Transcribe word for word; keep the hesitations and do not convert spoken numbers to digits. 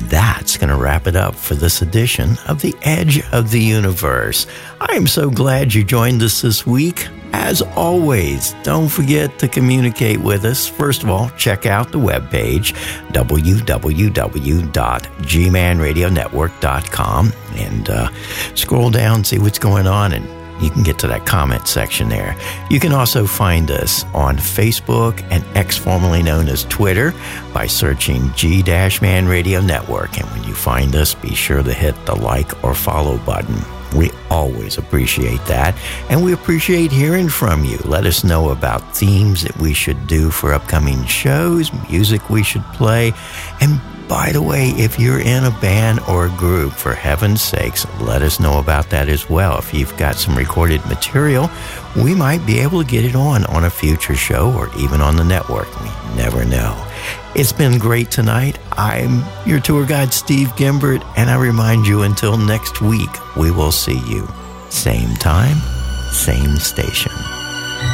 that's going to wrap it up for this edition of The Edge of the Universe. I am so glad you joined us this week. As always, don't forget to communicate with us. First of all, check out the webpage, w w w dot g man radio network dot com, and uh, scroll down, see what's going on, and you can get to that comment section there. You can also find us on Facebook and X, formerly known as Twitter, by searching G-Man Radio Network. And when you find us, be sure to hit the like or follow button. We always appreciate that, and we appreciate hearing from you. Let us know about themes that we should do for upcoming shows, music we should play, and by the way, if you're in a band or a group, for heaven's sakes, let us know about that as well. If you've got some recorded material, we might be able to get it on on a future show or even on the network. We never know. It's been great tonight. I'm your tour guide, Steve Gimbert, and I remind you, until next week, we will see you. Same time, same station.